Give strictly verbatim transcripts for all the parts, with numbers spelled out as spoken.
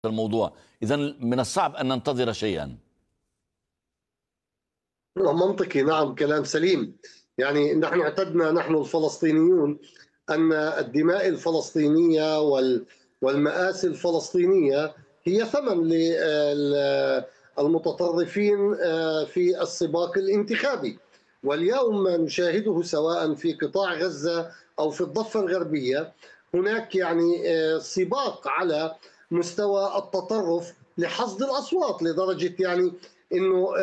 الموضوع. إذا من الصعب أن ننتظر شيئا. منطقي، نعم، كلام سليم. يعني نحن اعتدنا، نحن الفلسطينيون، أن الدماء الفلسطينية وال- والمآسي الفلسطينية هي ثمن للمتطرفين في السباق الانتخابي. واليوم ما نشاهده سواء في قطاع غزة أو في الضفة الغربية، هناك يعني سباق على مستوى التطرف لحصد الأصوات، لدرجة يعني انه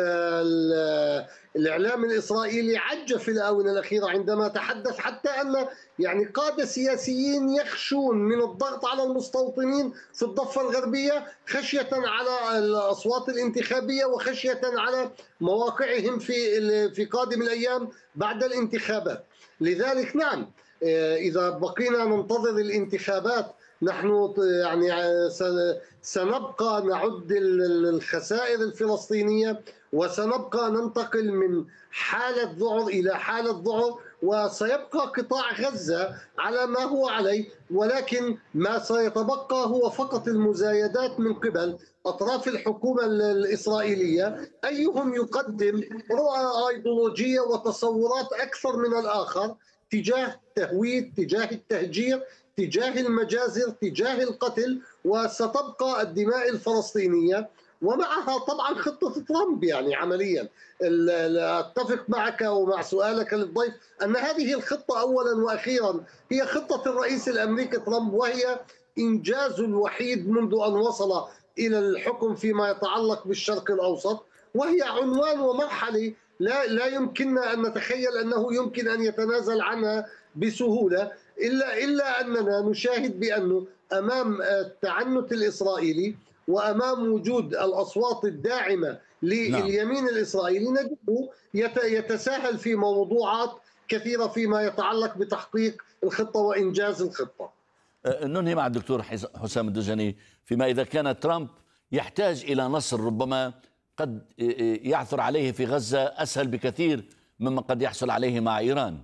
الاعلام الاسرائيلي عج في الاونه الاخيره عندما تحدث حتى ان يعني قاده سياسيين يخشون من الضغط على المستوطنين في الضفه الغربيه خشيه على الاصوات الانتخابيه وخشيه على مواقعهم في في قادم الايام بعد الانتخابات. لذلك نعم، اذا بقينا ننتظر الانتخابات نحن يعني سنبقى نعد الخسائر الفلسطينية، وسنبقى ننتقل من حالة ذعر إلى حالة ذعر، وسيبقى قطاع غزة على ما هو عليه، ولكن ما سيتبقى هو فقط المزايدات من قبل أطراف الحكومة الإسرائيلية، أيهم يقدم رؤى أيديولوجية وتصورات أكثر من الآخر تجاه التهويد، تجاه التهجير، تجاه المجازر، تجاه القتل. وستبقى الدماء الفلسطينية، ومعها طبعا خطة ترامب. يعني عمليا اتفق معك ومع سؤالك للضيف ان هذه الخطة اولا واخيرا هي خطة الرئيس الامريكي ترامب، وهي انجاز الوحيد منذ ان وصل الى الحكم فيما يتعلق بالشرق الاوسط، وهي عنوان ومرحلة لا لا يمكننا ان نتخيل انه يمكن ان يتنازل عنها بسهولة، الا الا اننا نشاهد بانه امام التعنت الاسرائيلي وامام وجود الاصوات الداعمه نعم. لليمين الاسرائيلي نجده يتساهل في موضوعات كثيره فيما يتعلق بتحقيق الخطه وانجاز الخطه. ننهي مع الدكتور حسام الدجني فيما إذا كان ترامب يحتاج إلى نصر ربما قد يعثر عليه في غزة أسهل بكثير مما قد يحصل عليه مع إيران.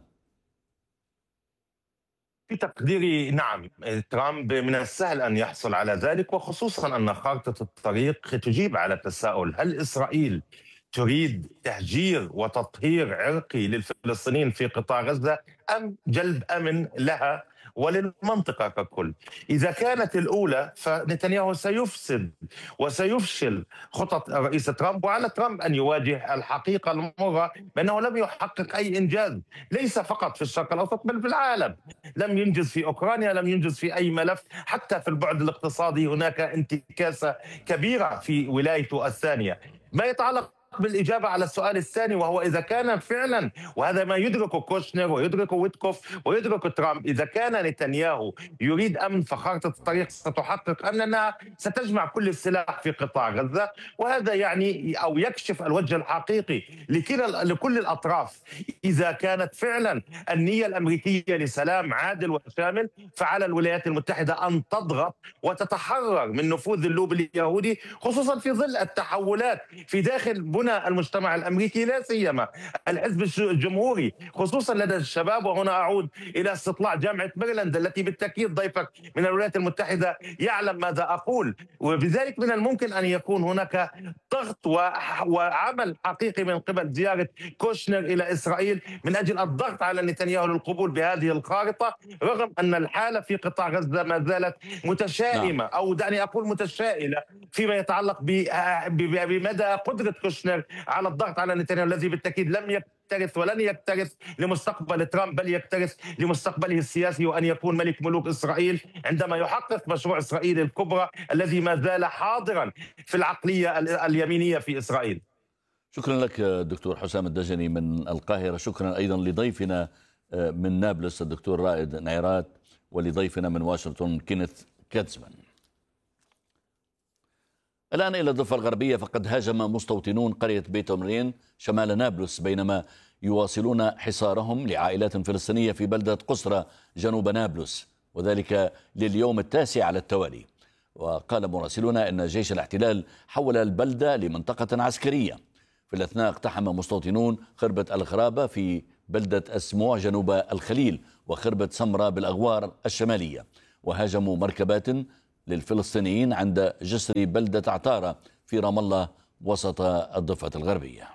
في تقديري نعم، ترامب من السهل أن يحصل على ذلك، وخصوصا أن خارطة الطريق تجيب على التساؤل: هل إسرائيل تريد تهجير وتطهير عرقي للفلسطينيين في قطاع غزة أم جلب أمن لها وللمنطقة ككل؟ إذا كانت الأولى فنتنياهو سيفسد وسيفشل خطط الرئيس ترامب، وعلى ترامب أن يواجه الحقيقة المرة بأنه لم يحقق أي إنجاز، ليس فقط في الشرق الأوسط بل في العالم. لم ينجز في أوكرانيا، لم ينجز في أي ملف، حتى في البعد الاقتصادي هناك انتكاسة كبيرة في ولايته الثانية. ما يتعلق بالإجابة على السؤال الثاني، وهو إذا كان فعلا، وهذا ما يدركه كوشنر ويدركه ويتكوف ويدركه ترامب، إذا كان نتنياهو يريد أمن فخارطة الطريق ستحقق أننا ستجمع كل السلاح في قطاع غزة، وهذا يعني أو يكشف الوجه الحقيقي لكل الأطراف. إذا كانت فعلا النية الأمريكية لسلام عادل وشامل، فعلى الولايات المتحدة أن تضغط وتتحرر من نفوذ اللوب اليهودي، خصوصا في ظل التحولات في داخل بنى المجتمع الامريكي، لا سيما الحزب الجمهوري، خصوصا لدى الشباب. وهنا اعود الى استطلاع جامعه ميرلاند التي بالتاكيد ضيفك من الولايات المتحده يعلم ماذا اقول، وبذلك من الممكن ان يكون هناك ضغط وعمل حقيقي من قبل زياره كوشنر الى اسرائيل من اجل الضغط على نتنياهو للقبول بهذه الخارطه، رغم ان الحاله في قطاع غزه ما زالت متشائمه او دعني اقول متشائله فيما يتعلق بمدى قدره كوشنر على الضغط على نتنياهو الذي بالتاكيد لم يكترث ولن يكترث لمستقبل ترامب، بل يكترث لمستقبله السياسي وان يكون ملك ملوك اسرائيل عندما يحقق مشروع اسرائيل الكبرى الذي ما زال حاضرا في العقليه اليمينيه في اسرائيل. شكرا لك دكتور حسام الدجني من القاهره، شكرا ايضا لضيفنا من نابلس الدكتور رائد نعيرات، ولضيفنا من واشنطن كينيث كاتزمان. الآن إلى الضفة الغربية، فقد هاجم مستوطنون قرية بيت عمرين شمال نابلس بينما يواصلون حصارهم لعائلات فلسطينية في بلدة قسرة جنوب نابلس، وذلك لليوم التاسع على التوالي. وقال مراسلون أن جيش الاحتلال حول البلدة لمنطقة عسكرية. في الأثناء اقتحم مستوطنون خربة الغرابة في بلدة أسموع جنوب الخليل وخربة سمرة بالأغوار الشمالية، وهاجموا مركبات للفلسطينيين عند جسر بلدة عتارة في رام الله وسط الضفة الغربية.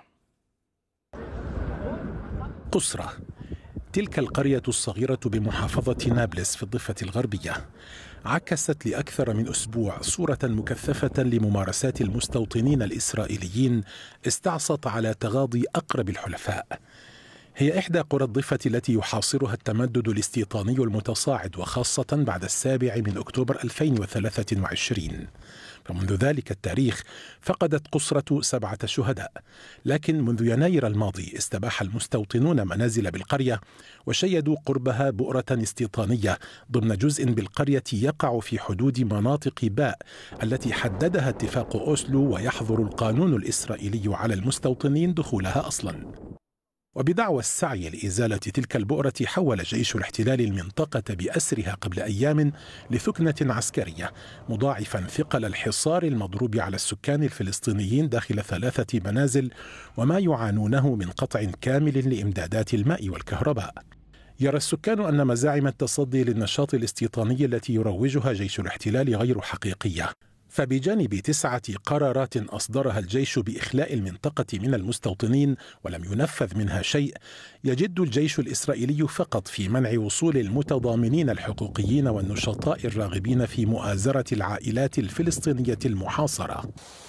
قسرة، تلك القرية الصغيرة بمحافظة نابلس في الضفة الغربية، عكست لأكثر من أسبوع صورة مكثفة لممارسات المستوطنين الإسرائيليين استعصت على تغاضي أقرب الحلفاء. هي إحدى قرى الضفة التي يحاصرها التمدد الاستيطاني المتصاعد، وخاصة بعد السابع من أكتوبر ألفين وثلاثة وعشرين. فمنذ ذلك التاريخ فقدت قسرة سبعة شهداء، لكن منذ يناير الماضي استباح المستوطنون منازل بالقرية وشيدوا قربها بؤرة استيطانية ضمن جزء بالقرية يقع في حدود مناطق باء التي حددها اتفاق أوسلو، ويحظر القانون الإسرائيلي على المستوطنين دخولها أصلاً. وبدعوى السعي لإزالة تلك البؤرة حول جيش الاحتلال المنطقة بأسرها قبل أيام لثكنة عسكرية، مضاعفا ثقل الحصار المضروب على السكان الفلسطينيين داخل ثلاثة منازل وما يعانونه من قطع كامل لإمدادات الماء والكهرباء. يرى السكان أن مزاعم التصدي للنشاط الاستيطاني التي يروجها جيش الاحتلال غير حقيقية، فبجانب تسعة قرارات أصدرها الجيش بإخلاء المنطقة من المستوطنين ولم ينفذ منها شيء، يجد الجيش الإسرائيلي فقط في منع وصول المتضامنين الحقوقيين والنشطاء الراغبين في مؤازرة العائلات الفلسطينية المحاصرة.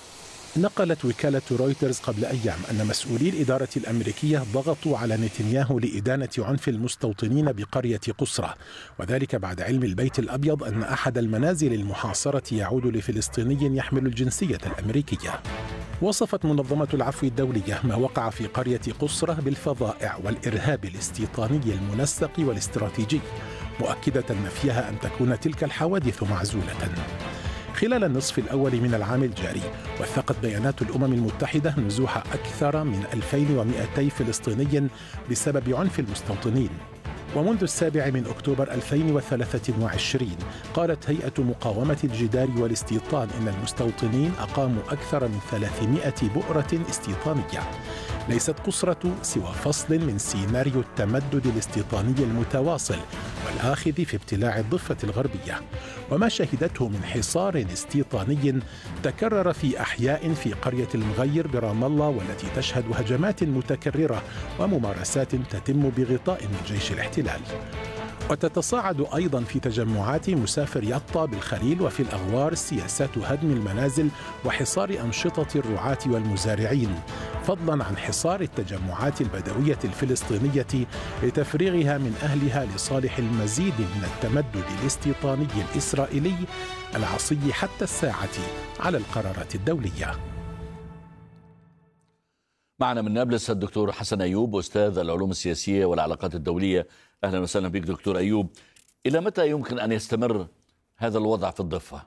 نقلت وكالة رويترز قبل أيام أن مسؤولي الإدارة الأمريكية ضغطوا على نتنياهو لإدانة عنف المستوطنين بقرية قسرة، وذلك بعد علم البيت الأبيض أن أحد المنازل المحاصرة يعود لفلسطيني يحمل الجنسية الأمريكية. وصفت منظمة العفو الدولية ما وقع في قرية قسرة بالفظائع والإرهاب الاستيطاني المنسق والاستراتيجي، مؤكدة نفيها أن تكون تلك الحوادث معزولة. خلال النصف الأول من العام الجاري وثقت بيانات الأمم المتحدة نزوح أكثر من ألفين ومئتين فلسطيني بسبب عنف المستوطنين. ومنذ السابع من أكتوبر ألفين وثلاثة وعشرين قالت هيئة مقاومة الجدار والاستيطان إن المستوطنين أقاموا أكثر من ثلاثمئة بؤرة استيطانية. ليست قسرة سوى فصل من سيناريو التمدد الاستيطاني المتواصل والآخذ في ابتلاع الضفة الغربية، وما شهدته من حصار استيطاني تكرر في أحياء في قرية المغير برام الله، والتي تشهد هجمات متكررة وممارسات تتم بغطاء من جيش الاحتلال. وتتصاعد أيضا في تجمعات مسافر يطا بالخليل وفي الأغوار سياسات هدم المنازل وحصار أنشطة الرعاة والمزارعين، فضلا عن حصار التجمعات البدوية الفلسطينية لتفريغها من أهلها لصالح المزيد من التمدد الاستيطاني الإسرائيلي العصي حتى الساعة على القرارات الدولية. معنا من نابلس الدكتور حسن أيوب، أستاذ العلوم السياسية والعلاقات الدولية. أهلا وسهلا بك دكتور أيوب. إلى متى يمكن أن يستمر هذا الوضع في الضفة؟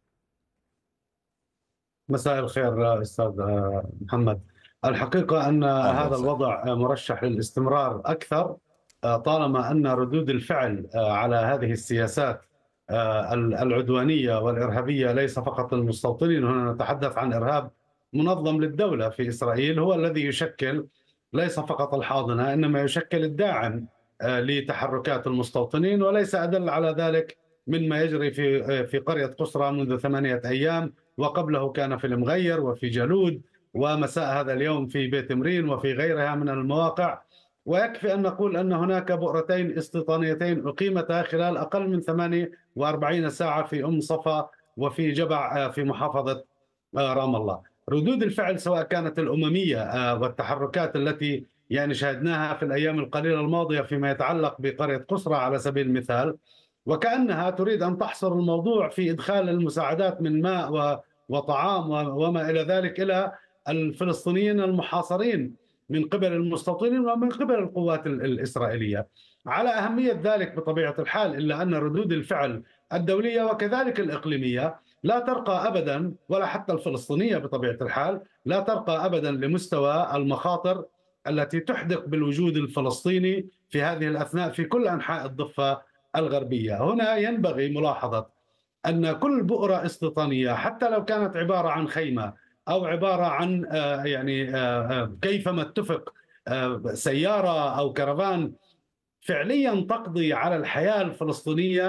مساء الخير أستاذ محمد. الحقيقة أن هذا الوضع مرشح للاستمرار أكثر طالما أن ردود الفعل على هذه السياسات العدوانية والإرهابية ليس فقط للمستوطنين، هنا نتحدث عن إرهاب منظم للدولة في إسرائيل هو الذي يشكل ليس فقط الحاضنة إنما يشكل الداعم لتحركات المستوطنين، وليس أدل على ذلك من ما يجري في في قرية قسرة منذ ثمانية أيام، وقبله كان في المغير وفي جلود، ومساء هذا اليوم في بيت مرين وفي غيرها من المواقع. ويكفي أن نقول أن هناك بؤرتين استيطانيتين أقيمتا خلال أقل من ثمانية وأربعين ساعة في أم صفا وفي جبع في محافظة رام الله. ردود الفعل سواء كانت الأممية والتحركات التي يعني شاهدناها في الأيام القليلة الماضية فيما يتعلق بقرية قسرة على سبيل المثال، وكأنها تريد أن تحصر الموضوع في إدخال المساعدات من ماء وطعام وما إلى ذلك إلى الفلسطينيين المحاصرين من قبل المستوطنين ومن قبل القوات الإسرائيلية، على أهمية ذلك بطبيعة الحال، إلا أن ردود الفعل الدولية وكذلك الإقليمية لا ترقى أبدا، ولا حتى الفلسطينية بطبيعة الحال لا ترقى أبدا لمستوى المخاطر التي تحدق بالوجود الفلسطيني في هذه الأثناء في كل أنحاء الضفة الغربية. هنا ينبغي ملاحظة أن كل بؤرة استيطانية حتى لو كانت عبارة عن خيمة أو عبارة عن يعني كيفما اتفق سيارة أو كرفان فعليا تقضي على الحياة الفلسطينية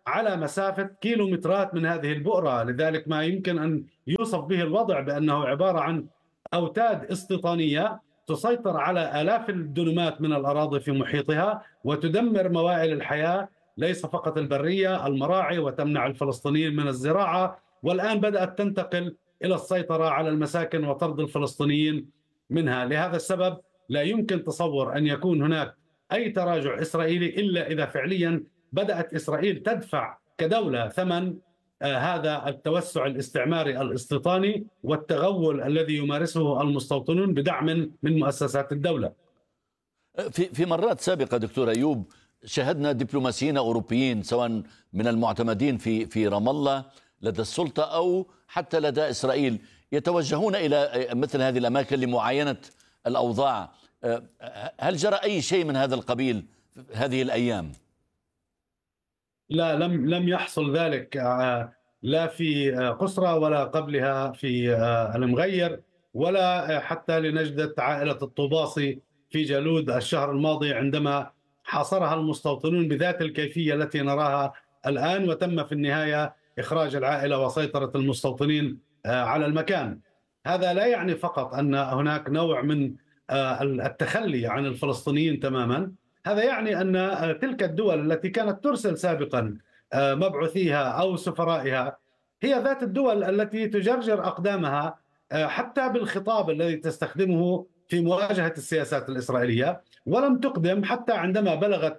على مسافة كيلومترات من هذه البؤرة. لذلك ما يمكن أن يوصف به الوضع بأنه عبارة عن أوتاد استيطانية تسيطر على آلاف الدنمات من الأراضي في محيطها وتدمر موائل الحياة، ليس فقط البرية، المراعي، وتمنع الفلسطينيين من الزراعة، والآن بدأت تنتقل إلى السيطرة على المساكن وطرد الفلسطينيين منها. لهذا السبب لا يمكن تصور أن يكون هناك أي تراجع إسرائيلي إلا إذا فعليا بدأت إسرائيل تدفع كدولة ثمن آه هذا التوسع الاستعماري الاستيطاني والتغول الذي يمارسه المستوطنون بدعم من مؤسسات الدولة. في في مرات سابقة دكتور أيوب شاهدنا دبلوماسيين أوروبيين سواء من المعتمدين في في رام الله لدى السلطة أو حتى لدى إسرائيل يتوجهون إلى مثل هذه الأماكن لمعاينة الأوضاع. هل جرى أي شيء من هذا القبيل هذه الأيام؟ لا، لم لم يحصل ذلك لا في قسرة ولا قبلها في المغير ولا حتى لنجدة عائلة الطوباصي في جالود الشهر الماضي عندما حاصرها المستوطنون بذات الكيفية التي نراها الآن، وتم في النهاية إخراج العائلة وسيطرة المستوطنين على المكان. هذا لا يعني فقط أن هناك نوع من التخلي عن الفلسطينيين تماما، هذا يعني أن تلك الدول التي كانت ترسل سابقا مبعوثيها أو سفرائها هي ذات الدول التي تجرجر أقدامها حتى بالخطاب الذي تستخدمه في مواجهة السياسات الإسرائيلية، ولم تقدم حتى عندما بلغت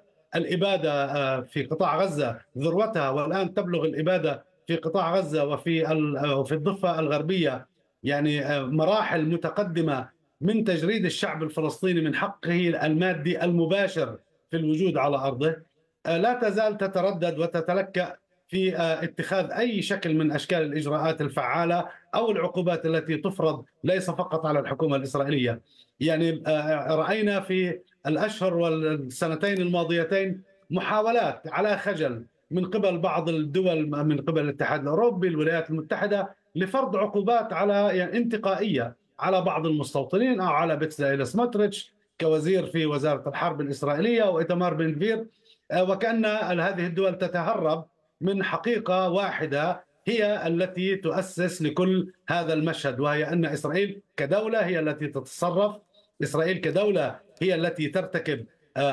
الإبادة في قطاع غزة ذروتها، والآن تبلغ الإبادة في قطاع غزة وفي وفي الضفة الغربية يعني مراحل متقدمة من تجريد الشعب الفلسطيني من حقه المادي المباشر في الوجود على أرضه. لا تزال تتردد وتتلكأ في اتخاذ أي شكل من أشكال الإجراءات الفعالة أو العقوبات التي تفرض ليس فقط على الحكومة الإسرائيلية. يعني رأينا في الأشهر والسنتين الماضيتين محاولات على خجل من قبل بعض الدول، من قبل الاتحاد الأوروبي، الولايات المتحدة، لفرض عقوبات على يعني انتقائية على بعض المستوطنين أو على بيتزاليل سموتريتش كوزير في وزارة الحرب الإسرائيلية وإيتمار بن غفير، وكأن هذه الدول تتهرب من حقيقة واحدة هي التي تؤسس لكل هذا المشهد، وهي أن إسرائيل كدولة هي التي تتصرف، إسرائيل كدولة هي التي ترتكب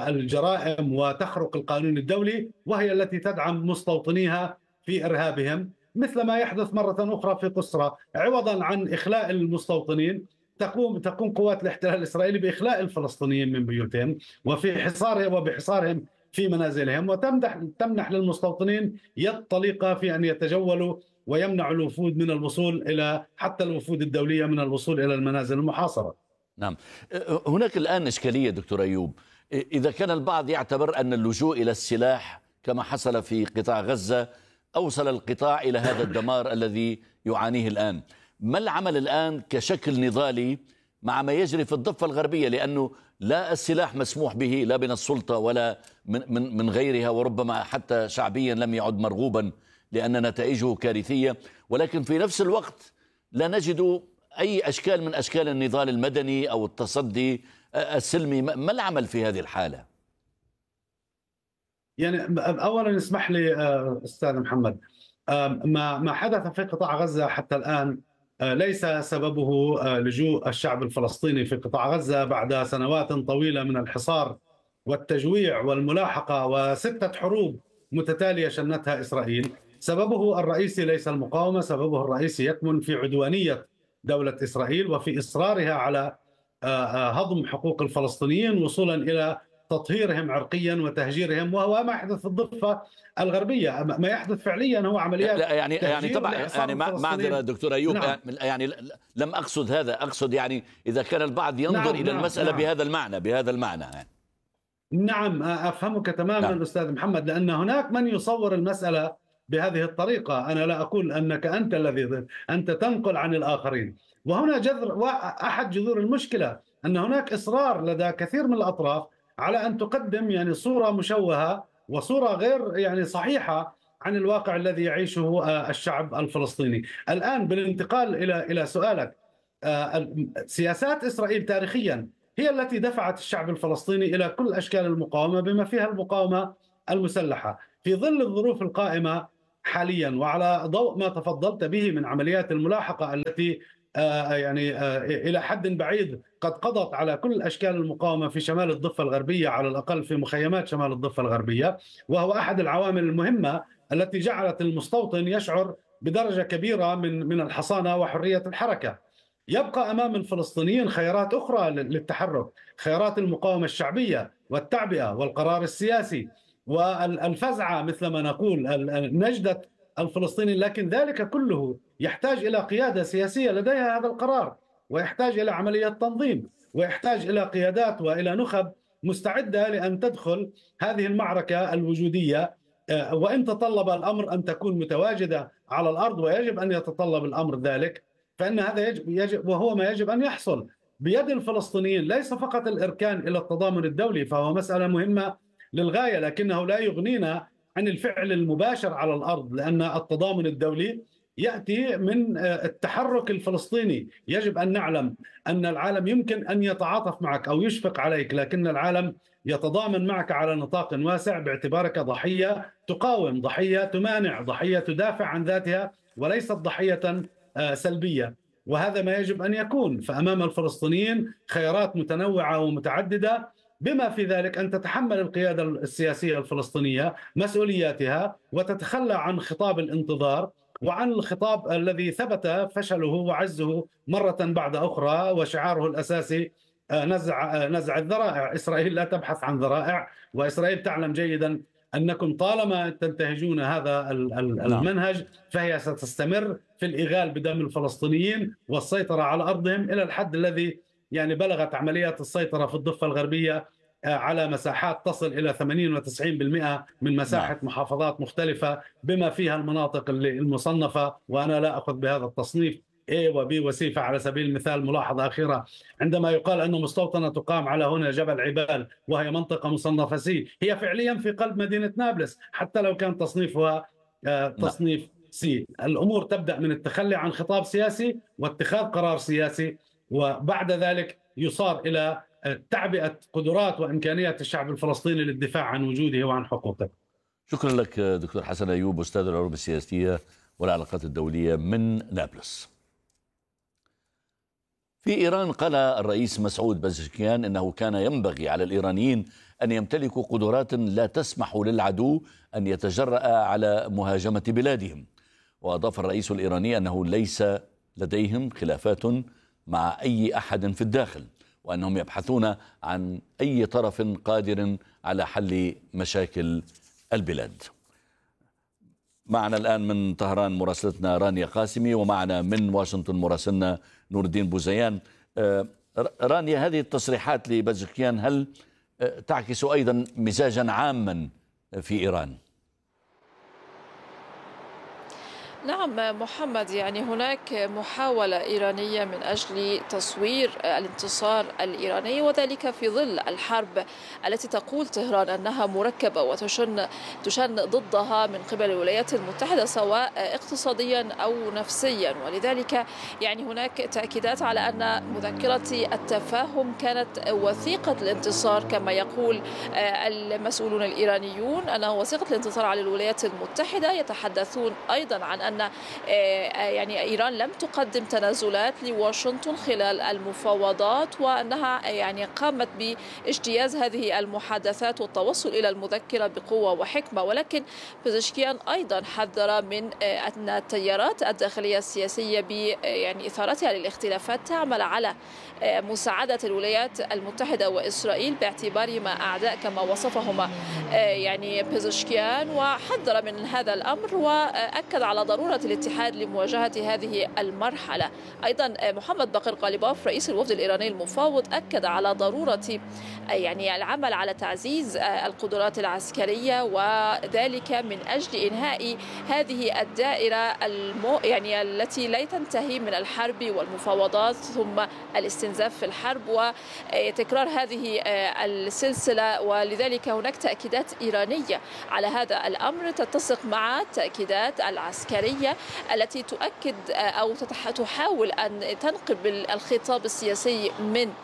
الجرائم وتخرق القانون الدولي، وهي التي تدعم مستوطنيها في إرهابهم، مثل ما يحدث مرة أخرى في قسرة. عوضا عن إخلاء المستوطنين تقوم تقوم قوات الاحتلال الإسرائيلي بإخلاء الفلسطينيين من بيوتهم وفي حصارهم وبحصارهم في منازلهم، وتمنح تمنح للمستوطنين يد طليقة في أن يتجولوا ويمنع الوفود من الوصول إلى حتى الوفود الدولية من الوصول إلى المنازل المحاصرة. نعم، هناك الآن إشكالية دكتور أيوب، إذا كان البعض يعتبر أن اللجوء إلى السلاح كما حصل في قطاع غزة أوصل القطاع إلى هذا الدمار الذي يعانيه الآن، ما العمل الآن كشكل نضالي مع ما يجري في الضفة الغربية؟ لأنه لا السلاح مسموح به لا من السلطة ولا من, من, من غيرها، وربما حتى شعبيا لم يعد مرغوبا لأن نتائجه كارثية، ولكن في نفس الوقت لا نجد أي أشكال من أشكال النضال المدني أو التصدي السلمي. ما العمل في هذه الحالة؟ يعني أولا اسمح لي أستاذ محمد، ما ما حدث في قطاع غزة حتى الآن ليس سببه لجوء الشعب الفلسطيني في قطاع غزة بعد سنوات طويلة من الحصار والتجويع والملاحقة وستة حروب متتالية شنتها إسرائيل. سببه الرئيسي ليس المقاومة، سببه الرئيسي يكمن في عدوانية دولة إسرائيل وفي إصرارها على هضم حقوق الفلسطينيين وصولا إلى تطهيرهم عرقيا وتهجيرهم، وهو ما يحدث في الضفة الغربية. ما يحدث فعليا هو عمليات لا يعني يعني طبعا يعني معذرة دكتور أيوب، نعم. يعني لم أقصد هذا، أقصد يعني إذا كان البعض ينظر نعم إلى نعم المسألة نعم بهذا المعنى بهذا المعنى يعني. نعم أفهمك تماما نعم. أستاذ محمد، لأن هناك من يصور المسألة بهذه الطريقة. أنا لا أقول أنك أنت الذي أنت تنقل عن الآخرين، وهنا جذر أحد جذور المشكلة أن هناك إصرار لدى كثير من الأطراف على أن تقدم يعني صورة مشوهة وصورة غير يعني صحيحة عن الواقع الذي يعيشه الشعب الفلسطيني. الآن بالانتقال إلى إلى سؤالك، سياسات إسرائيل تاريخيا هي التي دفعت الشعب الفلسطيني إلى كل أشكال المقاومة بما فيها المقاومة المسلحة. في ظل الظروف القائمة حاليا، وعلى ضوء ما تفضلت به من عمليات الملاحقة التي آه يعني آه إلى حد بعيد قد قضت على كل أشكال المقاومة في شمال الضفة الغربية، على الأقل في مخيمات شمال الضفة الغربية، وهو أحد العوامل المهمة التي جعلت المستوطن يشعر بدرجة كبيرة من من الحصانة وحرية الحركة. يبقى أمام الفلسطينيين خيارات أخرى للتحرك، خيارات المقاومة الشعبية والتعبئة والقرار السياسي والفزعة مثل ما نقول، نجدة الفلسطيني، لكن ذلك كله يحتاج إلى قيادة سياسية لديها هذا القرار، ويحتاج إلى عملية تنظيم، ويحتاج إلى قيادات وإلى نخب مستعدة لأن تدخل هذه المعركة الوجودية، وإن تطلب الأمر أن تكون متواجدة على الأرض، ويجب أن يتطلب الأمر ذلك، فإن هذا يجب, يجب وهو ما يجب أن يحصل بيد الفلسطينيين. ليس فقط الإركان إلى التضامن الدولي، فهو مسألة مهمة للغاية، لكنه لا يغنينا عن الفعل المباشر على الأرض، لأن التضامن الدولي يأتي من التحرك الفلسطيني. يجب أن نعلم أن العالم يمكن أن يتعاطف معك أو يشفق عليك، لكن العالم يتضامن معك على نطاق واسع باعتبارك ضحية تقاوم، ضحية تمانع، ضحية تدافع عن ذاتها، وليست ضحية سلبية. وهذا ما يجب أن يكون. فأمام الفلسطينيين خيارات متنوعة ومتعددة، بما في ذلك أن تتحمل القيادة السياسية الفلسطينية مسؤولياتها وتتخلى عن خطاب الانتظار وعن الخطاب الذي ثبت فشله وعزه مرة بعد أخرى، وشعاره الأساسي نزع نزع الذرائع. إسرائيل لا تبحث عن ذرائع، وإسرائيل تعلم جيدا أنكم طالما تنتهجون هذا المنهج فهي ستستمر في الإغال بدم الفلسطينيين والسيطرة على أرضهم إلى الحد الذي يعني بلغت عمليات السيطرة في الضفة الغربية على مساحات تصل إلى ثمانين وتسعين بالمئة من مساحة محافظات مختلفة، بما فيها المناطق المصنفة، وأنا لا أخذ بهذا التصنيف A و B و C. فعلى سبيل المثال ملاحظة أخيرة، عندما يقال أن مستوطنة تقام على هنا جبل عبال وهي منطقة مصنفة C، هي فعليا في قلب مدينة نابلس حتى لو كان تصنيفها تصنيف C. الأمور تبدأ من التخلي عن خطاب سياسي واتخاذ قرار سياسي، وبعد ذلك يصار إلى تعبئة قدرات وإمكانيات الشعب الفلسطيني للدفاع عن وجوده وعن حقوقه. شكرا لك دكتور حسن أيوب، أستاذ العلوم السياسية والعلاقات الدولية من نابلس. في إيران قال الرئيس مسعود بزشكيان أنه كان ينبغي على الإيرانيين أن يمتلكوا قدرات لا تسمح للعدو أن يتجرأ على مهاجمة بلادهم. وأضاف الرئيس الإيراني أنه ليس لديهم خلافات مع أي أحد في الداخل، وأنهم يبحثون عن أي طرف قادر على حل مشاكل البلاد. معنا الآن من طهران مراسلتنا رانيا قاسمي، ومعنا من واشنطن مراسلنا نور الدين بوزيان. رانيا، هذه التصريحات لبزشكيان هل تعكس أيضا مزاجا عاما في إيران؟ نعم محمد، يعني هناك محاولة إيرانية من أجل تصوير الانتصار الإيراني، وذلك في ظل الحرب التي تقول طهران أنها مركبة وتشن تشن ضدها من قبل الولايات المتحدة سواء اقتصاديا أو نفسيا. ولذلك يعني هناك تأكيدات على أن مذكرة التفاهم كانت وثيقة الانتصار كما يقول المسؤولون الإيرانيون، أنها وثيقة الانتصار على الولايات المتحدة. يتحدثون أيضا عن أن يعني إيران لم تقدم تنازلات لواشنطن خلال المفاوضات، وأنها يعني قامت باجتياز هذه المحادثات والتوصل إلى المذكرة بقوة وحكمة. ولكن بزشكيان أيضا حذر من أن التيارات الداخلية السياسية ب يعني إثارتها للاختلافات تعمل على مساعدة الولايات المتحدة وإسرائيل باعتبارهما أعداء كما وصفهما يعني بزشكيان، وحذر من هذا الأمر وأكد على ضرورة الاتحاد لمواجهة هذه المرحلة. أيضا محمد باقر غالباف رئيس الوفد الإيراني المفاوض أكد على ضرورة يعني العمل على تعزيز القدرات العسكرية، وذلك من أجل إنهاء هذه الدائرة المو يعني التي لا تنتهي من الحرب والمفاوضات ثم الاستنزاف في الحرب وتكرار هذه السلسلة. ولذلك هناك تأكيدات إيرانية على هذا الأمر تتسق مع التأكيدات العسكرية الإيرانية التي تؤكد أو تحاول أن تنقل الخطاب السياسي من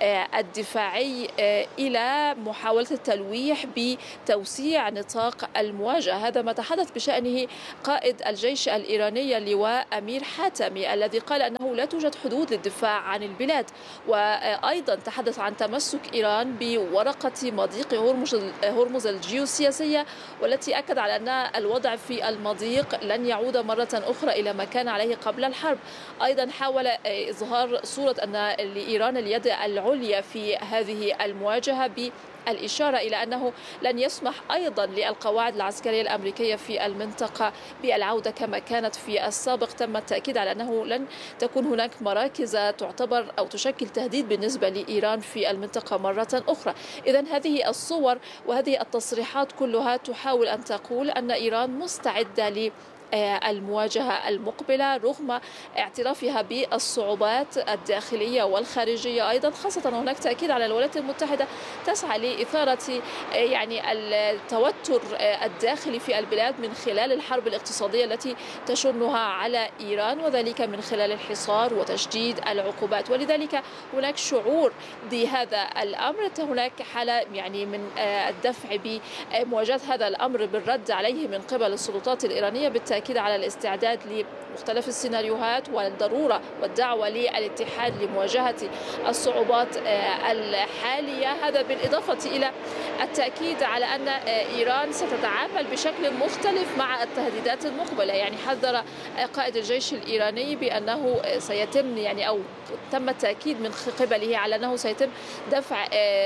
الدفاعي إلى محاولة التلويح بتوسيع نطاق المواجهة. هذا ما تحدث بشأنه قائد الجيش الإيراني اللواء أمير حاتمي الذي قال أنه لا توجد حدود للدفاع عن البلاد، وأيضا تحدث عن تمسك إيران بورقة مضيق هرمز الجيوسياسية، والتي أكد على أن الوضع في المضيق لن يعود مرة أخرى إلى ما كان عليه قبل الحرب. أيضا حاول إظهار صورة أن لإيران اليد العليا في هذه المواجهة الإشارة إلى أنه لن يسمح أيضا للقواعد العسكرية الأمريكية في المنطقة بالعودة كما كانت في السابق. تم التأكيد على أنه لن تكون هناك مراكز تعتبر أو تشكل تهديد بالنسبة لإيران في المنطقة مرة أخرى. إذن هذه الصور وهذه التصريحات كلها تحاول أن تقول أن إيران مستعدة ل المواجهة المقبلة رغم اعترافها بالصعوبات الداخلية والخارجية. أيضا خاصة هناك تأكيد على الولايات المتحدة تسعى لإثارة يعني التوتر الداخلي في البلاد من خلال الحرب الاقتصادية التي تشنها على إيران، وذلك من خلال الحصار وتشديد العقوبات. ولذلك هناك شعور بهذا الأمر، هناك حالة يعني من الدفع بمواجهة هذا الأمر بالرد عليه من قبل السلطات الإيرانية، بالتأكيد أكيد على الاستعداد لمختلف السيناريوهات والضرورة والدعوة للاتحاد لمواجهة الصعوبات الحالية. هذا بالإضافة إلى التأكيد على أن إيران ستتعامل بشكل مختلف مع التهديدات المقبلة. يعني حذر قائد الجيش الإيراني بأنه سيتم يعني أو تم التأكيد من قبله على أنه سيتم دفع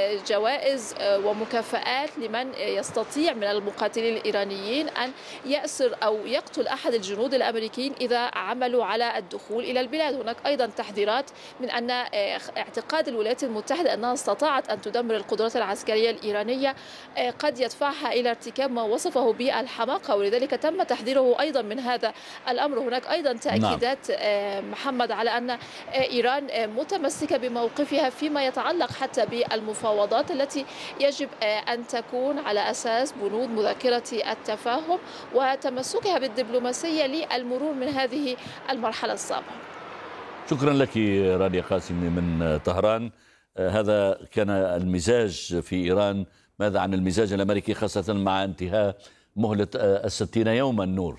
جوائز ومكافآت لمن يستطيع من المقاتلين الإيرانيين أن يأسر أو يقتل أحد الجنود الأمريكيين إذا عملوا على الدخول إلى البلاد. هناك أيضا تحذيرات من أن اعتقاد الولايات المتحدة أنها استطاعت أن تدمر القدرات العسكرية الإيرانية قد يدفعها إلى ارتكاب ما وصفه بالحماقة، ولذلك تم تحذيره أيضا من هذا الأمر. هناك أيضا تأكيدات نعم. محمد على أن إيران متمسكة بموقفها فيما يتعلق حتى بالمفاوضات التي يجب أن تكون على أساس بنود مذكرة التفاهم وتمسكها بالدبلوماسية للمرور من هذه المرحلة الصعبة. شكرا لك رانيا قاسمي من طهران. هذا كان المزاج في إيران. ماذا عن المزاج الأمريكي خاصة مع انتهاء مهلة الستين يوما؟ نور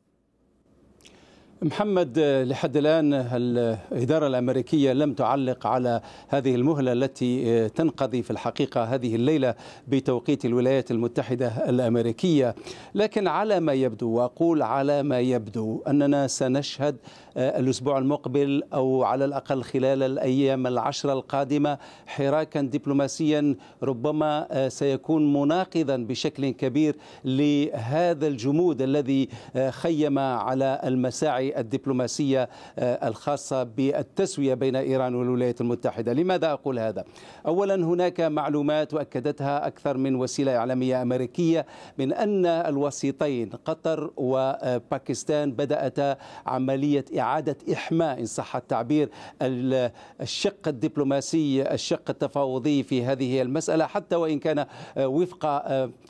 محمد، لحد الآن الإدارة الأمريكية لم تعلق على هذه المهلة التي تنقضي في الحقيقة هذه الليلة بتوقيت الولايات المتحدة الأمريكية، لكن على ما يبدو، وأقول على ما يبدو، أننا سنشهد الأسبوع المقبل أو على الأقل خلال الأيام العشرة القادمة حراكا دبلوماسيا ربما سيكون مناقضا بشكل كبير لهذا الجمود الذي خيم على المساعي الدبلوماسية الخاصة بالتسوية بين إيران والولايات المتحدة. لماذا أقول هذا؟ أولا، هناك معلومات وأكدتها أكثر من وسيلة إعلامية أمريكية من أن الوسيطين قطر وباكستان بدأتا عملية إعادة إحماء إن صح التعبير الشق الدبلوماسي الشق التفاوضي في هذه المسألة، حتى وإن كان وفق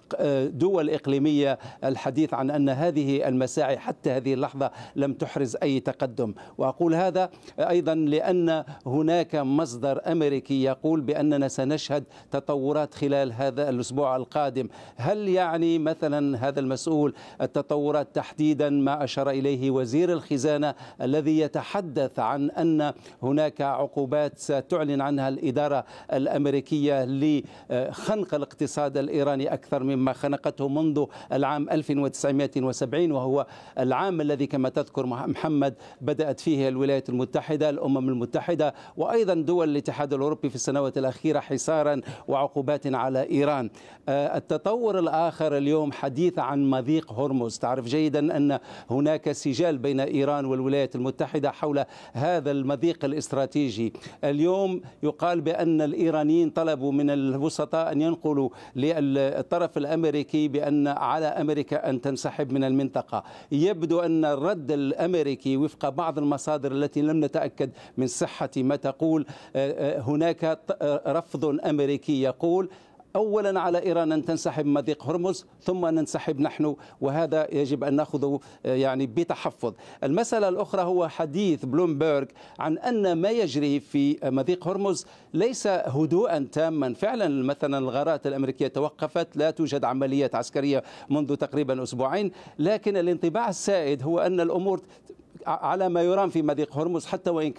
دول إقليمية الحديث عن أن هذه المساعي حتى هذه اللحظة لم تحرز أي تقدم. وأقول هذا أيضا لأن هناك مصدر أمريكي يقول بأننا سنشهد تطورات خلال هذا الأسبوع القادم. هل يعني مثلا هذا المسؤول التطورات تحديدا ما أشار إليه وزير الخزانة الذي يتحدث عن أن هناك عقوبات ستعلن عنها الإدارة الأمريكية لخنق الاقتصاد الإيراني أكثر مما خنقته منذ العام ألف وتسعمائة وسبعين، وهو العام الذي كما تذكر محمد بدأت فيه الولايات المتحدة الأمم المتحدة وأيضا دول الاتحاد الأوروبي في السنوات الأخيرة حصارا وعقوبات على إيران. التطور الآخر اليوم حديث عن مضيق هرمز. تعرف جيدا أن هناك سجال بين إيران والولايات المتحدة حول هذا المضيق الاستراتيجي. اليوم يقال بأن الإيرانيين طلبوا من الوسطاء أن ينقلوا للطرف الأمريكي بأن على أمريكا أن تنسحب من المنطقة. يبدو أن الرد الأمريكي وفق بعض المصادر التي لم نتأكد من صحة ما تقول هناك رفض أمريكي يقول أولا على إيران أن تنسحب من مضيق هرمز ثم ننسحب نحن، وهذا يجب أن نأخذه يعني بتحفظ. المسألة الأخرى هو حديث بلومبرغ عن أن ما يجري في مضيق هرمز ليس هدوءا تاما. فعلا مثلا الغارات الأمريكية توقفت، لا توجد عمليات عسكرية منذ تقريبا أسبوعين، لكن الانطباع السائد هو أن الأمور على ما يرام في مضيق هرمز حتى وإن